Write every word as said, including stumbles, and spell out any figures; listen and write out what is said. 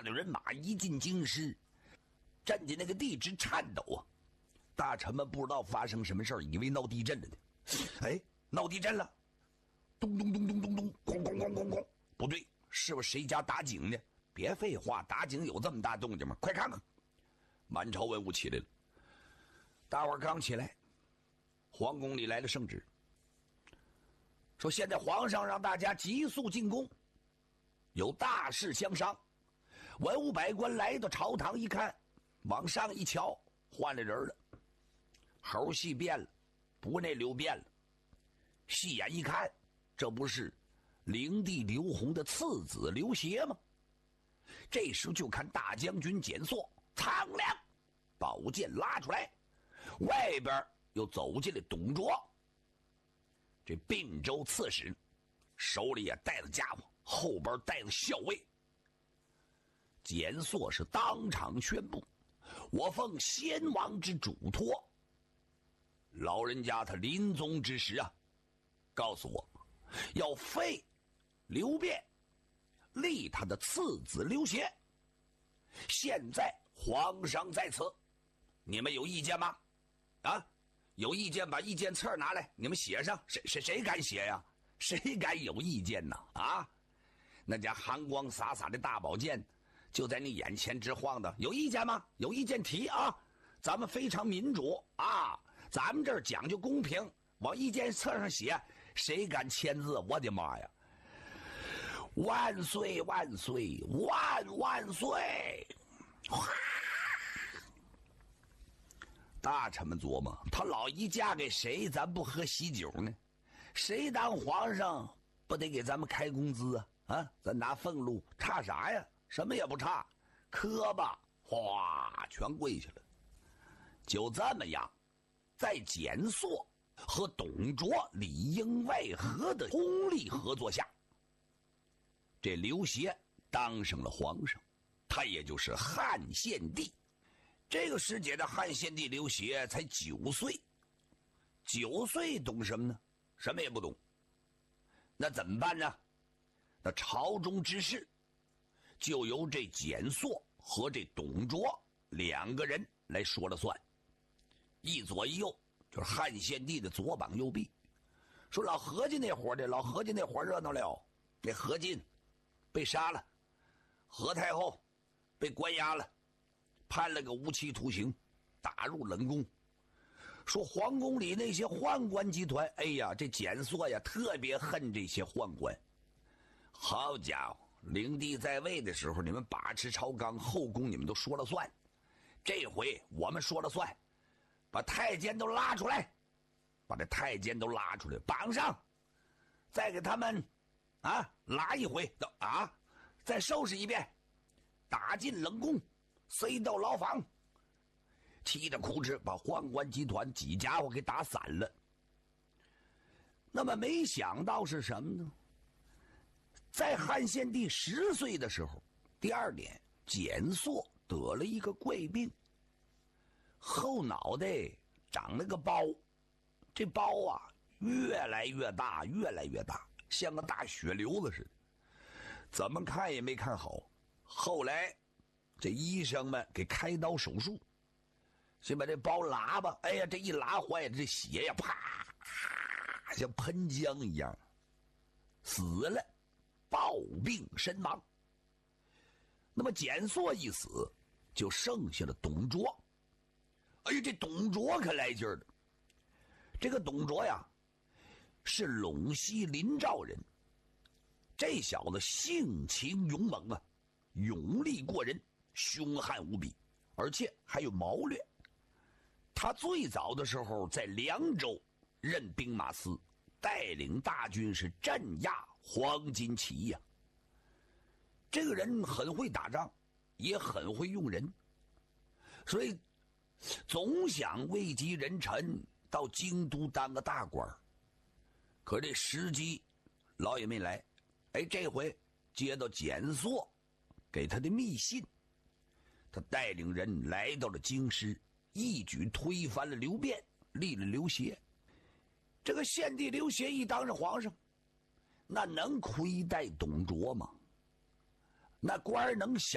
队人马一进京师，站进那个地直颤抖啊！大臣们不知道发生什么事儿，以为闹地震了呢。哎，闹地震了！咚咚咚咚咚咚，咣咣咣咣咣！不对，是不是谁家打井呢？别废话，打井有这么大动静吗？快看看！满朝文武起来了。大伙儿刚起来，皇宫里来了圣旨，说现在皇上让大家急速进宫，有大事相商。文武百官来到朝堂一看，往上一瞧，换了人了，猴戏变了，不那刘变了。细眼一看，这不是灵帝刘宏的次子刘协吗？这时就看大将军简硕苍凉宝剑拉出来，外边又走进来董卓，这并州刺史，手里也带着家伙，后边带着校尉。简硕是当场宣布，我奉先王之嘱托，老人家他临终之时啊，告诉我要废刘辩，立他的次子刘协。现在皇上在此，你们有意见吗？啊，有意见把意见册拿来，你们写上。谁谁谁敢写呀？谁敢有意见呢？啊，那家寒光洒洒的大宝剑就在你眼前直晃的，有意见吗？有意见提啊！咱们非常民主啊，咱们这儿讲究公平，往意见册上写，谁敢签字？我的妈呀！万岁万岁万万岁！哗！大臣们琢磨，他老姨嫁给谁，咱不喝喜酒呢？谁当皇上不得给咱们开工资啊？啊，咱拿俸禄，差啥呀？什么也不差，磕吧，哗，全跪下了。就这么样，在简硕和董卓里应外合的通力合作下，这刘协当上了皇上，他也就是汉献帝。这个时节的汉献帝刘协才九岁，九岁懂什么呢？什么也不懂。那怎么办呢？那朝中之事就由这简硕和这董卓两个人来说了算，一左一右就是汉献帝的左膀右臂。说老何家那伙的，老何家那伙热闹了，那何进被杀了，何太后被关押了，判了个无期徒刑，打入冷宫。说皇宫里那些宦官集团，哎呀，这简硕呀特别恨这些宦官。好家伙，灵帝在位的时候你们把持朝纲，后宫你们都说了算，这回我们说了算，把太监都拉出来，把这太监都拉出来绑上，再给他们啊拉一回啊，再收拾一遍，打进冷宫，塞到牢房，气得哭哧把宦官集团几家伙给打散了。那么没想到是什么呢？在汉献帝十岁的时候，第二年简硕得了一个怪病，后脑袋长了个包，这包啊越来越大越来越大，像个大血瘤子似的，怎么看也没看好。后来这医生们给开刀手术，先把这包拉吧，哎呀，这一拉坏，这血呀啪像喷浆一样，死了，暴病身亡。那么简硕一死，就剩下了董卓。哎呀，这董卓可来劲儿了。这个董卓呀，是陇西临赵人，这小子性情勇猛啊，勇力过人，凶悍无比，而且还有谋略。他最早的时候在凉州任兵马司，带领大军是镇压黄巾起义呀。这个人很会打仗，也很会用人，所以总想位极人臣，到京都当个大官。可这时机老也没来。哎，这回接到简硕给他的密信，他带领人来到了京师，一举推翻了刘辩，立了刘协。这个献帝刘协一当上皇上，那能亏待董卓吗？那官能小